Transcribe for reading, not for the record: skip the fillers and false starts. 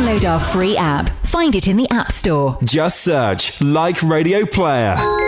Download our free app. Find it in the App Store. Just search Like Radio Player.